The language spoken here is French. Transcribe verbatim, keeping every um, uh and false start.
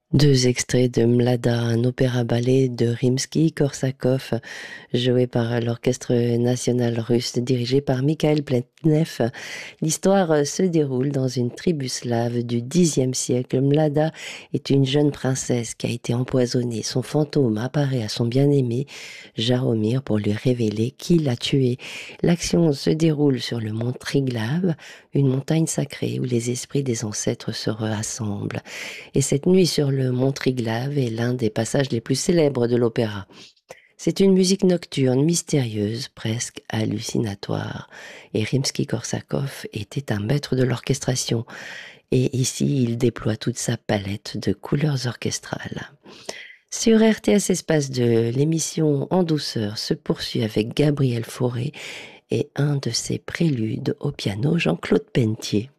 Deux extraits de Mlada, un opéra-ballet de Rimsky-Korsakov, joué par l'Orchestre national russe dirigé par Mikhail Pletnev. L'histoire se déroule dans une tribu slave du Xe siècle. Mlada est une jeune princesse qui a été empoisonnée. Son fantôme apparaît à son bien-aimé Jaromir pour lui révéler qui l'a tué. L'action se déroule sur le mont Triglav, une montagne sacrée où les esprits des ancêtres se rassemblent. Et cette nuit sur le mont Triglav est l'un des passages les plus célèbres de l'opéra. C'est une musique nocturne, mystérieuse, presque hallucinatoire. Et Rimsky-Korsakov était un maître de l'orchestration. Et ici, il déploie toute sa palette de couleurs orchestrales. Sur R T S Espace deux, l'émission En douceur se poursuit avec Gabriel Fauré et un de ses préludes au piano, Jean-Claude Pentier.